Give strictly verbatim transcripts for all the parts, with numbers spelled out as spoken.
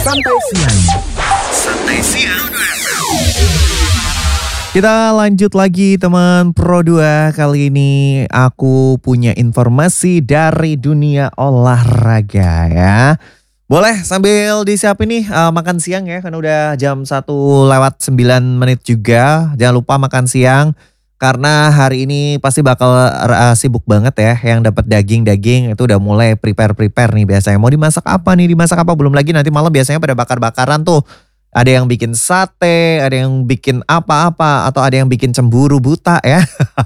Santai Siang. Santai Siang. Kita lanjut lagi teman Pro dua. Kali ini aku punya informasi dari dunia olahraga ya. Boleh sambil disiapin nih uh, makan siang ya. Karena udah jam satu lewat sembilan menit juga. Jangan lupa makan siang. Karena hari ini pasti bakal uh, sibuk banget ya. Yang dapat daging-daging itu udah mulai prepare-prepare nih biasanya. Mau dimasak apa nih, dimasak apa. Belum lagi nanti malam biasanya pada bakar-bakaran tuh. Ada yang bikin sate, ada yang bikin apa-apa, atau ada yang bikin cemburu buta ya.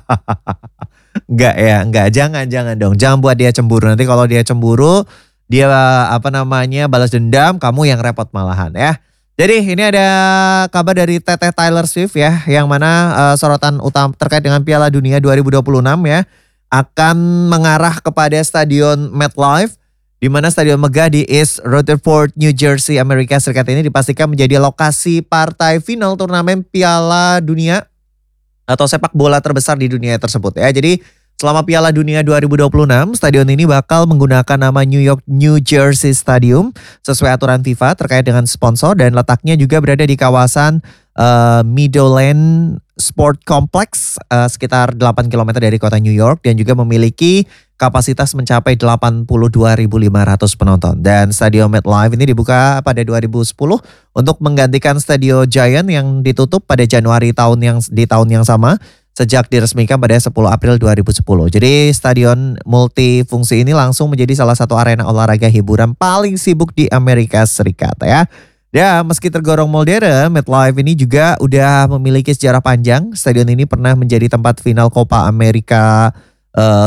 Enggak ya, enggak. Jangan, jangan dong. Jangan buat dia cemburu. Nanti kalau dia cemburu, dia apa namanya balas dendam, kamu yang repot malahan ya. Jadi ini ada kabar dari Teteh Taylor Swift ya. Yang mana uh, sorotan utama terkait dengan Piala Dunia dua ribu dua puluh enam ya. Akan mengarah kepada Stadion MetLife. Di mana Stadion megah di East Rutherford, New Jersey, Amerika Serikat ini dipastikan menjadi lokasi partai final turnamen Piala Dunia atau sepak bola terbesar di dunia tersebut ya. Jadi selama Piala Dunia dua ribu dua puluh enam, stadion ini bakal menggunakan nama New York New Jersey Stadium sesuai aturan FIFA terkait dengan sponsor dan letaknya juga berada di kawasan uh, Meadowland Sport Complex uh, sekitar delapan kilometer dari kota New York dan juga memiliki kapasitas mencapai delapan puluh dua ribu lima ratus penonton. Dan Stadion MetLife ini dibuka pada dua ribu sepuluh untuk menggantikan Stadion Giant yang ditutup pada Januari tahun yang di tahun yang sama sejak diresmikan pada sepuluh April dua ribu sepuluh. Jadi stadion multifungsi ini langsung menjadi salah satu arena olahraga hiburan paling sibuk di Amerika Serikat ya. Ya, meski tergolong modern, MetLife ini juga udah memiliki sejarah panjang. Stadion ini pernah menjadi tempat final Copa America uh,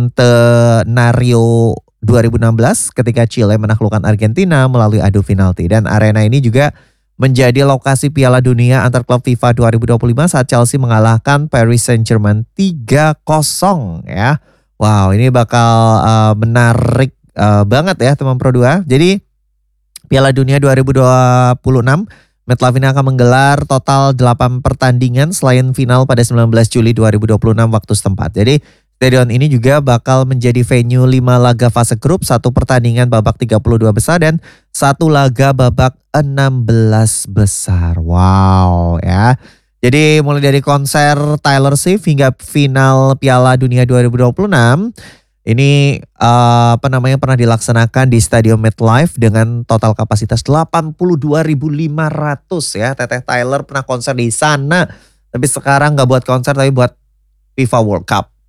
Centenario dua ribu enam belas ketika Chile menaklukkan Argentina melalui adu penalti. Dan arena ini juga menjadi lokasi Piala Dunia antar klub FIFA dua ribu dua puluh lima saat Chelsea mengalahkan Paris Saint-Germain tiga kosong ya. Wow, ini bakal uh, menarik uh, banget ya teman Pro dua. Jadi Piala Dunia dua ribu dua puluh enam, MetLife ini akan menggelar total delapan pertandingan selain final pada sembilan belas Juli dua ribu dua puluh enam waktu setempat. Jadi stadion ini juga bakal menjadi venue lima laga fase grup, satu pertandingan babak tiga puluh dua besar dan satu laga babak enam belas besar. Wow ya. Jadi mulai dari konser Taylor Swift hingga final Piala Dunia dua ribu dua puluh enam. Ini uh, apa namanya pernah dilaksanakan di Stadion MetLife dengan total kapasitas delapan puluh dua ribu lima ratus ya. Teteh Taylor pernah konser di sana. Tapi sekarang gak buat konser tapi buat FIFA World Cup.